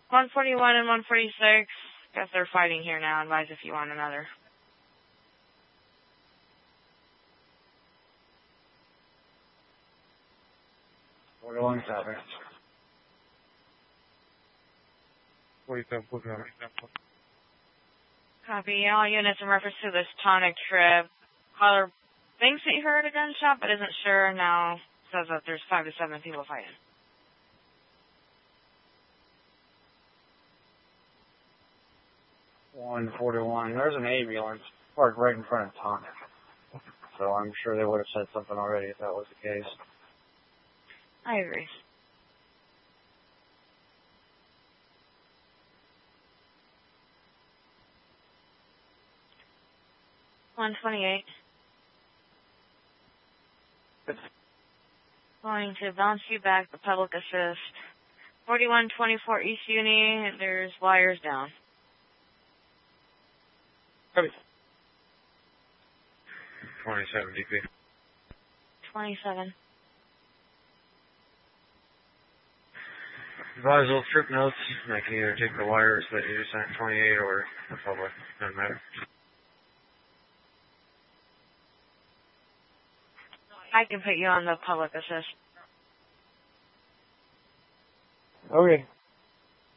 141 and 146. Guess they're fighting here now. Advise if you want another. What do I have? 47, put down. Copy. All units in reference to this tonic trip. Caller thinks he heard a gunshot, but isn't sure. Now says that there's 5 to 7 people fighting. $141. There's an ambulance parked right in front of Tonic. So I'm sure they would have said something already if that was the case. I agree. $128. Going to bounce you back the public assist. 4124 East Uni, there's wires down. Copy. 27 DP. 27. Advise all trip notes. I can either take the wires that you just sent 28 or the public. Doesn't matter. I can put you on the public assist. Okay.